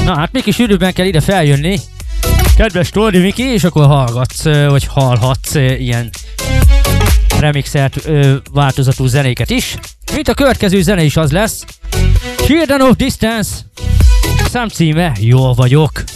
Na hát Miki sűrűbben kell ide feljönni. Kedves Toldi Miki, és akkor hallgatsz, vagy hallhatsz ilyen remixelt változatú zenéket is. Mint a következő zene is az lesz. Children of Distance. Számcíme Jól vagyok.